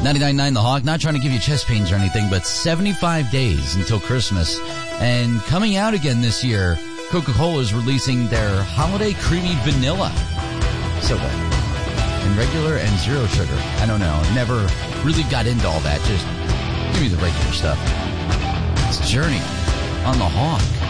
99.9 The Hawk, not trying to give you chest pains or anything, but 75 days until Christmas. And coming out again this year, Coca-Cola is releasing their Holiday Creamy Vanilla soda. And regular and zero sugar. I don't know. I never really got into all that. Just give me the regular stuff. It's Journey on The Hawk.